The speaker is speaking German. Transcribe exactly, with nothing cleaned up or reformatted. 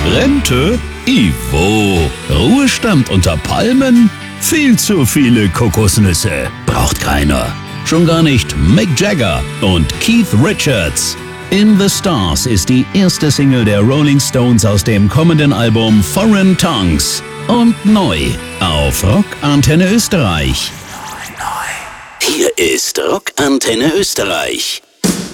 Rente? Ivo. Ruhestand unter Palmen? Viel zu viele Kokosnüsse. Braucht keiner. Schon gar nicht Mick Jagger und Keith Richards. In the Stars ist die erste Single der Rolling Stones aus dem kommenden Album Foreign Tongues. Und neu auf Rock Antenne Österreich. Hier ist Rock Antenne Österreich.